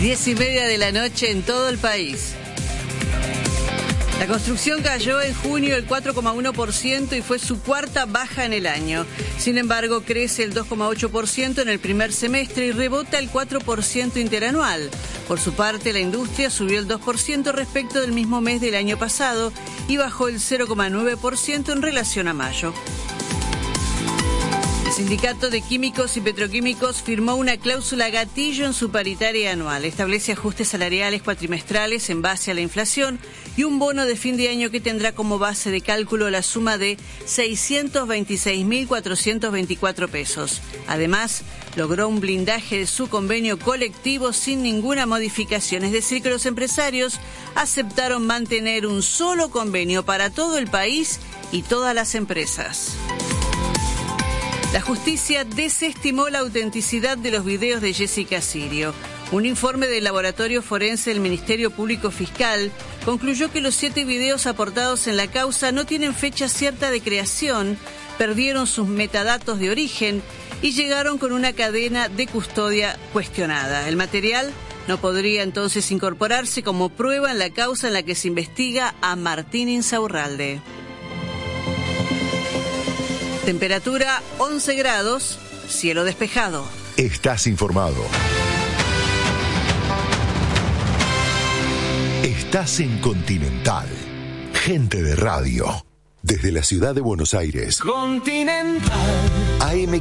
10:30 de la noche en todo el país. La construcción cayó en junio el 4,1% y fue su cuarta baja en el año. Sin embargo, crece el 2,8% en el primer semestre y rebota el 4% interanual. Por su parte, la industria subió el 2% respecto del mismo mes del año pasado y bajó el 0,9% en relación a mayo. El Sindicato de Químicos y Petroquímicos firmó una cláusula gatillo en su paritaria anual. Establece ajustes salariales cuatrimestrales en base a la inflación y un bono de fin de año que tendrá como base de cálculo la suma de 626.424 pesos. Además, logró un blindaje de su convenio colectivo sin ninguna modificación, es decir, que los empresarios aceptaron mantener un solo convenio para todo el país y todas las empresas. La justicia desestimó la autenticidad de los videos de Jessica Sirio. Un informe del laboratorio forense del Ministerio Público Fiscal concluyó que los 7 videos aportados en la causa no tienen fecha cierta de creación, perdieron sus metadatos de origen y llegaron con una cadena de custodia cuestionada. El material no podría entonces incorporarse como prueba en la causa en la que se investiga a Martín Insaurralde. Temperatura 11 grados, cielo despejado. Estás informado. Estás en Continental. Gente de radio. Desde la ciudad de Buenos Aires. Continental. AM